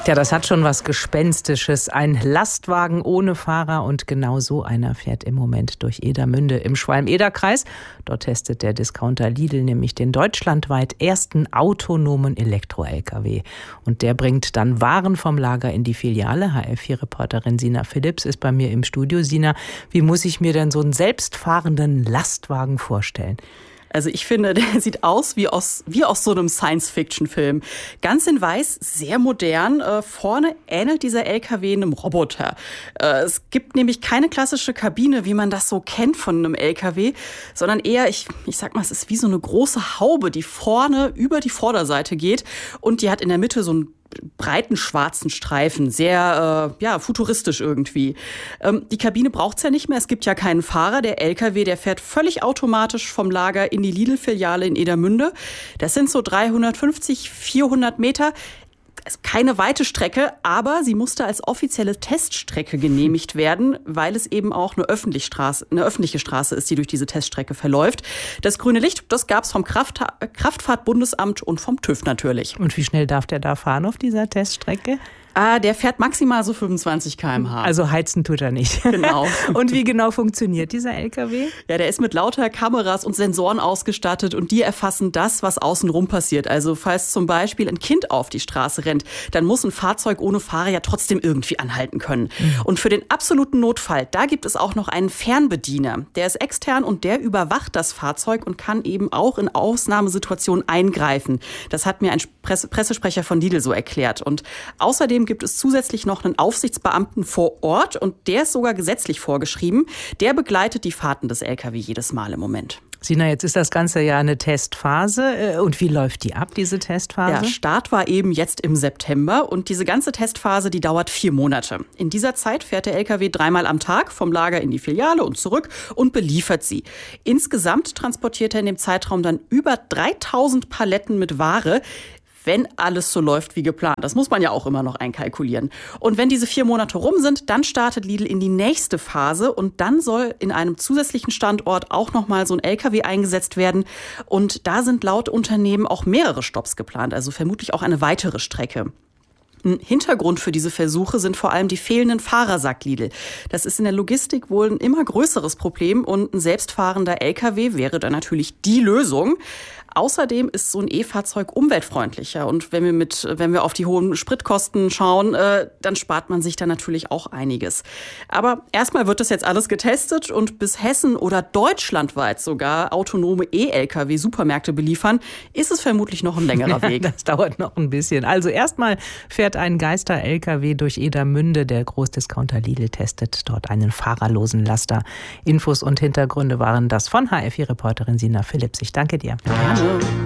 Ja, das hat schon was Gespenstisches. Ein Lastwagen ohne Fahrer und genau so einer fährt im Moment durch Edermünde im Schwalm-Eder-Kreis. Dort testet der Discounter Lidl nämlich den deutschlandweit ersten autonomen Elektro-LKW. Und der bringt dann Waren vom Lager in die Filiale. HR4-Reporterin Sina Philipps ist bei mir im Studio. Sina, wie muss ich mir denn so einen selbstfahrenden Lastwagen vorstellen? Also ich finde, der sieht aus wie aus so einem Science-Fiction-Film. Ganz in weiß, sehr modern. Vorne ähnelt dieser LKW einem Roboter. Es gibt nämlich keine klassische Kabine, wie man das so kennt von einem LKW, sondern eher, ich sag mal, es ist wie so eine große Haube, die vorne über die Vorderseite geht und die hat in der Mitte so einen breiten schwarzen Streifen, sehr futuristisch irgendwie. Die Kabine braucht's ja nicht mehr, es gibt ja keinen Fahrer. Der LKW, der fährt völlig automatisch vom Lager in die Lidl-Filiale in Edermünde. Das sind so 350, 400 Meter. Also keine weite Strecke, aber sie musste als offizielle Teststrecke genehmigt werden, weil es eben auch eine öffentliche Straße ist, die durch diese Teststrecke verläuft. Das grüne Licht, das gab's vom Kraftfahrtbundesamt und vom TÜV natürlich. Und wie schnell darf der da fahren auf dieser Teststrecke? Der fährt maximal so 25 km/h. Also heizen tut er nicht. Genau. Und wie genau funktioniert dieser LKW? Ja, der ist mit lauter Kameras und Sensoren ausgestattet und die erfassen das, was außenrum passiert. Also falls zum Beispiel ein Kind auf die Straße rennt, dann muss ein Fahrzeug ohne Fahrer ja trotzdem irgendwie anhalten können. Und für den absoluten Notfall, da gibt es auch noch einen Fernbediener. Der ist extern und der überwacht das Fahrzeug und kann eben auch in Ausnahmesituationen eingreifen. Das hat mir ein Pressesprecher von Lidl so erklärt. Und außerdem gibt es zusätzlich noch einen Aufsichtsbeamten vor Ort und der ist sogar gesetzlich vorgeschrieben. Der begleitet die Fahrten des LKW jedes Mal im Moment. Sina, jetzt ist das Ganze ja eine Testphase. Und wie läuft die ab, diese Testphase? Ja, Start war eben jetzt im September und diese ganze Testphase, die dauert 4 Monate. In dieser Zeit fährt der LKW 3-mal am Tag vom Lager in die Filiale und zurück und beliefert sie. Insgesamt transportiert er in dem Zeitraum dann über 3000 Paletten mit Ware, wenn alles so läuft wie geplant. Das muss man ja auch immer noch einkalkulieren. Und wenn diese 4 Monate rum sind, dann startet Lidl in die nächste Phase und dann soll in einem zusätzlichen Standort auch nochmal so ein LKW eingesetzt werden. Und da sind laut Unternehmen auch mehrere Stopps geplant, also vermutlich auch eine weitere Strecke. Ein Hintergrund für diese Versuche sind vor allem die fehlenden Fahrer, sagt Lidl. Das ist in der Logistik wohl ein immer größeres Problem und ein selbstfahrender LKW wäre dann natürlich die Lösung. Außerdem ist so ein E-Fahrzeug umweltfreundlicher und wenn wir auf die hohen Spritkosten schauen, dann spart man sich da natürlich auch einiges. Aber erstmal wird das jetzt alles getestet und bis Hessen oder deutschlandweit sogar autonome E-Lkw-Supermärkte beliefern, ist es vermutlich noch ein längerer Weg. Das dauert noch ein bisschen. Also erstmal fährt ein Geister-LKW durch Edermünde. Der Großdiscounter Lidl testet dort einen fahrerlosen Laster. Infos und Hintergründe waren das von HR4-Reporterin Sina Philipps. Ich danke dir. Gerne.